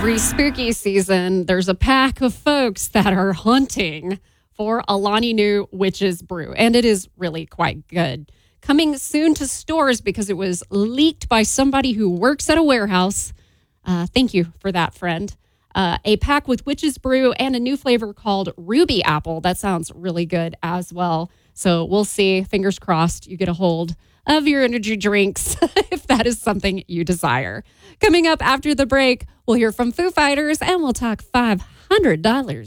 Every spooky season, there's a pack of folks that are hunting for Alani Nu Witch's Brew, and it is really quite good. Coming soon to stores because it was leaked by somebody who works at a warehouse. Thank you for that, friend. A pack with Witch's Brew and a new flavor called Ruby Apple. That sounds really good as well. So we'll see. Fingers crossed you get a hold of your energy drinks if that is something you desire. Coming up after the break, we'll hear from Foo Fighters and we'll talk $500